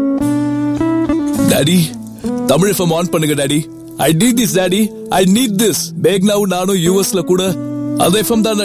Daddy Tamil FM on பண்ணுங்க daddy. I need this daddy. I need this. பேக்னாவும் நானும் யூஎஸ்ல கூட அந்த எஃப்எம் தான்